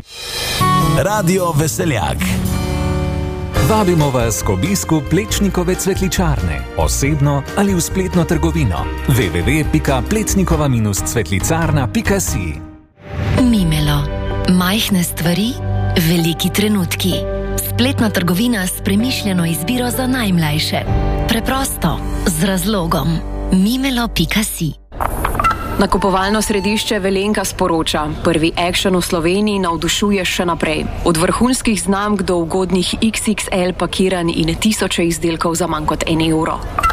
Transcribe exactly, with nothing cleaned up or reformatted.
Radio Veseljak. Vabimo vas k obisku Plečnikove cvetličarne, osebno ali v spletno trgovino w w w pika plecnikova cvetlicarna pika si. Mimelo. Majhne stvari, veliki trenutki. Spletna trgovina s premišljeno izbiro za najmlajše. Preprosto, z razlogom. mimelo pika si. Nakupovalno središče Velenka sporoča, prvi action v Sloveniji navdušuje še naprej. Od vrhunskih znamk do ugodnih iks iks el pakiranj in tisoče izdelkov za manj kot en evro.